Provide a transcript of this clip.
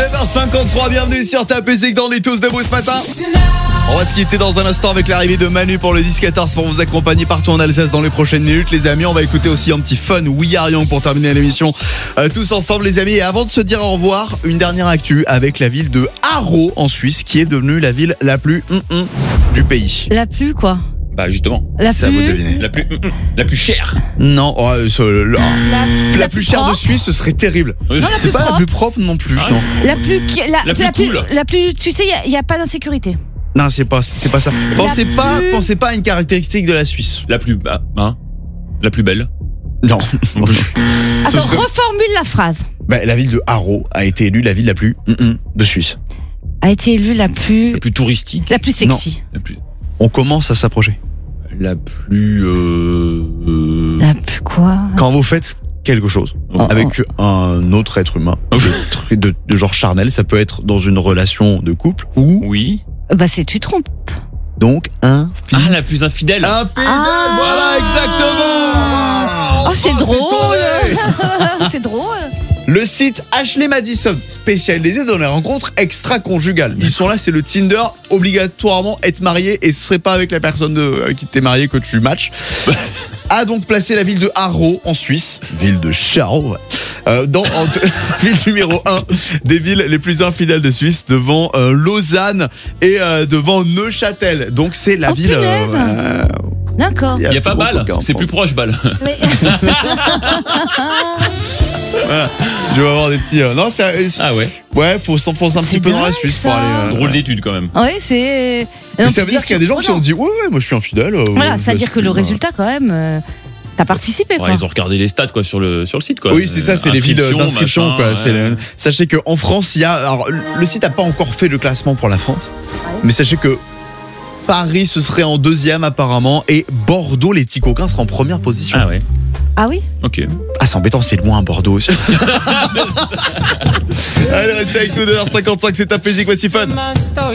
9h53, bienvenue sur Top Music dans les tous debout ce matin. On va se quitter dans un instant avec l'arrivée de Manu pour le 10-14 pour vous accompagner partout en Alsace dans les prochaines minutes, les amis. On va écouter aussi un petit fun We Are Young pour terminer l'émission tous ensemble, les amis. Et avant de se dire au revoir, une dernière actu avec la ville de Haro en Suisse qui est devenue la ville la plus du pays. La plus quoi? Bah justement, C'est à vous de deviner. la plus chère. Non, la plus chère de propre. Suisse, ce serait terrible. Oui, Non, la C'est plus pas la propre. plus propre non plus. Ah, Non, La plus cool. La plus, tu sais, il y a pas d'insécurité. non, c'est pas ça. Pensez pas à une caractéristique de la Suisse. La plus la plus belle. Non. Attends, reformule la phrase. La ville de Haro a été élue la ville la plus de Suisse. A été élue la plus touristique. la plus sexy. On commence à s'approcher. La plus La plus quoi? Quand vous faites quelque chose avec un autre être humain de genre charnel, ça peut être dans une relation de couple ou Oui. Bah c'est tu trompes. donc un La plus infidèle. infidèle. Ah. Voilà, exactement. Oh, c'est drôle. C'est drôle. Le site Ashley Madison, spécialisé dans les rencontres extra-conjugales. Ils sont là, c'est le Tinder, obligatoirement être marié et ce serait pas avec la personne avec qui t'es marié que tu matches. A donc placé la ville de Haro en Suisse, ville de Charo, dans ville numéro 1 des villes les plus infidèles de Suisse, devant Lausanne et devant Neuchâtel. Donc c'est la ville. Punaise. D'accord. Il y a pas plus gros Bâle, coquin en c'est plus France. proche Bâle. Mais Voilà. Je vais avoir des petits. Non, Ah ouais. ouais, faut s'enfoncer un petit C'est peu dans la dingue, Suisse ça. pour aller. Drôle d'étude quand même. oui, c'est. Mais ça veut dire qu'il y a des gens qui ont dit ouais, moi je suis infidèle. Voilà, ça veut dire que le résultat quand même, t'as participé quoi. Ouais, ils ont regardé les stats quoi sur le site quoi. Oui, c'est ça, c'est les villes d'inscription. machin, Quoi. ouais. Sachez qu'en France, il y a. Alors, le site n'a pas encore fait le classement pour la France, mais sachez que Paris, ce serait en deuxième apparemment, et Bordeaux, les petits coquins, sera en première position. Ah ouais. Ah oui. Ok. Ah, c'est embêtant, c'est loin Bordeaux aussi. Allez, restez avec nous, 2h55, c'est Top Music, voici Fun.